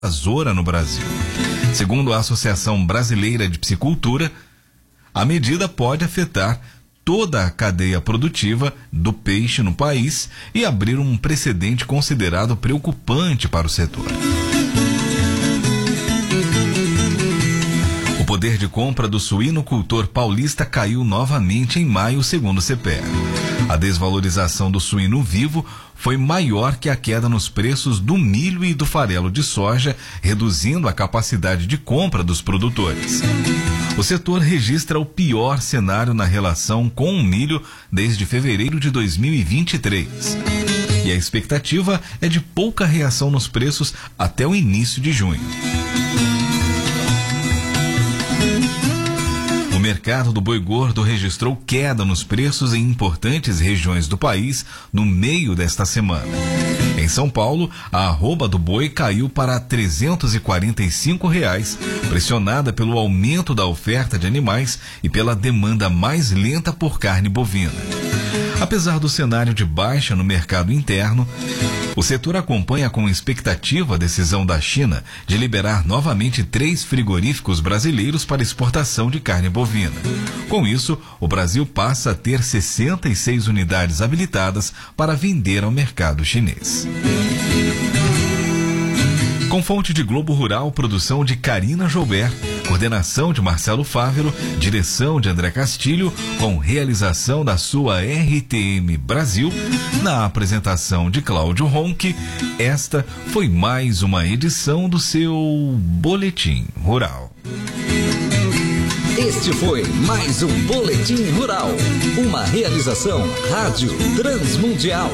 invasora no Brasil. Segundo a Associação Brasileira de Piscicultura, a medida pode afetar toda a cadeia produtiva do peixe no país e abrir um precedente considerado preocupante para o setor. O poder de compra do suinocultor paulista caiu novamente em maio, segundo o CPEA. A desvalorização do suíno vivo foi maior que a queda nos preços do milho e do farelo de soja, reduzindo a capacidade de compra dos produtores. O setor registra o pior cenário na relação com o milho desde fevereiro de 2023. E a expectativa é de pouca reação nos preços até o início de junho. O mercado do boi gordo registrou queda nos preços em importantes regiões do país no meio desta semana. Em São Paulo, a arroba do boi caiu para R$ 345, pressionada pelo aumento da oferta de animais e pela demanda mais lenta por carne bovina. Apesar do cenário de baixa no mercado interno, o setor acompanha com expectativa a decisão da China de liberar novamente 3 frigoríficos brasileiros para exportação de carne bovina. Com isso, o Brasil passa a ter 66 unidades habilitadas para vender ao mercado chinês. Com fonte de Globo Rural, produção de Karina Joubert, coordenação de Marcelo Fávero, direção de André Castilho, com realização da sua RTM Brasil, na apresentação de Cláudio Ronque, esta foi mais uma edição do seu Boletim Rural. Este foi mais um Boletim Rural, uma realização Rádio Transmundial.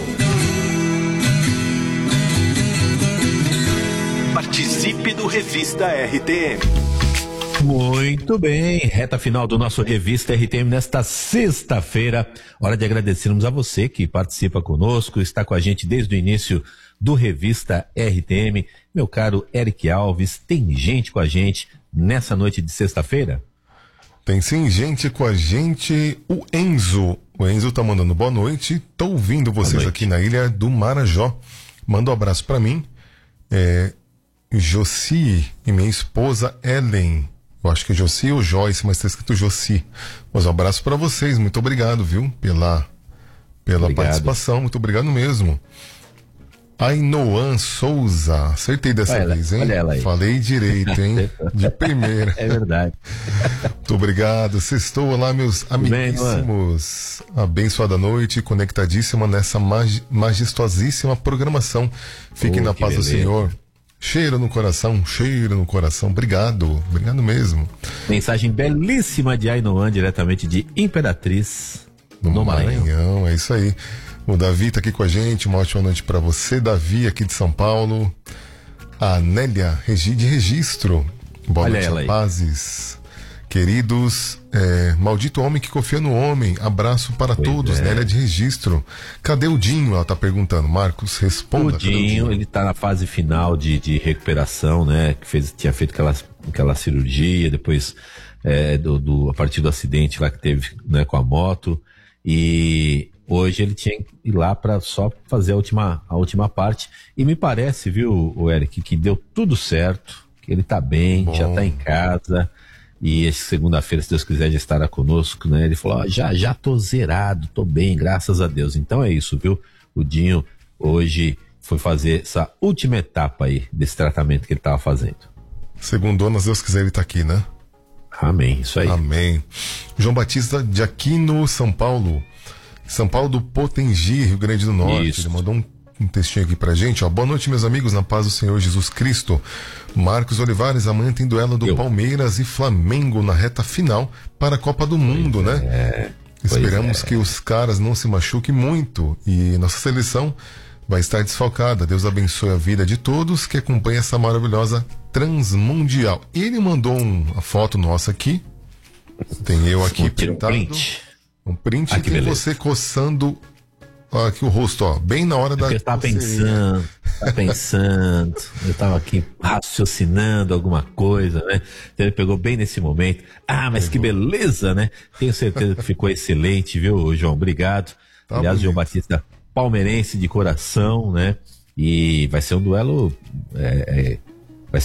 Participe do Revista RTM. Muito bem, reta final do nosso Revista RTM nesta sexta-feira. Hora de agradecermos a você que participa conosco, está com a gente desde o início do Revista RTM. Meu caro Eric Alves, tem gente com a gente nessa noite de sexta-feira? Tem sim gente com a gente, o Enzo. O Enzo tá mandando boa noite, tô ouvindo vocês aqui na Ilha do Marajó. Manda um abraço pra mim. Josi e minha esposa Ellen. Eu acho que é Josi ou Joyce, mas tá escrito Josi. Mas um abraço para vocês, muito obrigado, viu? Pela participação, muito obrigado mesmo. Ainoan Souza, acertei dessa vez, hein? Olha ela aí. Falei direito, hein? De primeira. É verdade. Muito obrigado. Sextou, olá, meus amiguíssimos. Abençoada noite, conectadíssima nessa majestosíssima programação. Fiquem na paz do Senhor. Cheiro no coração, obrigado mesmo. Mensagem belíssima de Ainoan, diretamente de Imperatriz, no Maranhão. É isso aí. O Davi tá aqui com a gente, uma ótima noite pra você, Davi, aqui de São Paulo. A Anélia de Registro, boa noite, rapazes. Queridos, maldito homem que confia no homem, abraço para todos, Nélia de Registro. Cadê o Dinho? Ela tá perguntando. Marcos, responda. O Dinho, ele tá na fase final de recuperação, né? Que tinha feito aquela cirurgia, depois a partir do acidente lá que teve, né, com a moto. E hoje ele tinha que ir lá para só fazer a última parte. E me parece, viu, o Eric, que deu tudo certo, que ele tá bem, já tá em casa. E segunda-feira, se Deus quiser, já estará conosco, né? Ele falou, já tô zerado, tô bem, graças a Deus. Então é isso, viu? O Dinho hoje foi fazer essa última etapa aí desse tratamento que ele tava fazendo. Segundona, se Deus quiser, ele tá aqui, né? Amém, isso aí. Amém. João Batista de Aquino, São Paulo. São Paulo do Potengi, Rio Grande do Norte. Isso. Ele mandou um textinho aqui pra gente, ó. Boa noite, meus amigos, na paz do Senhor Jesus Cristo. Marcos Olivares, amanhã tem duelo do Palmeiras e Flamengo na reta final para a Copa do Mundo, né? Esperamos que os caras não se machuquem muito e nossa seleção vai estar desfalcada. Deus abençoe a vida de todos que acompanham essa maravilhosa Transmundial. E ele mandou uma foto nossa aqui. Tem eu aqui printado. Um print e tem você coçando aqui o rosto, ó, bem na hora da... Eu tava pensando, eu tava aqui raciocinando alguma coisa, né? Então ele pegou bem nesse momento. Mas que beleza, né? Tenho certeza que ficou excelente, viu, João? Obrigado. Tá. Aliás, João Batista, palmeirense de coração, né? E vai ser um duelo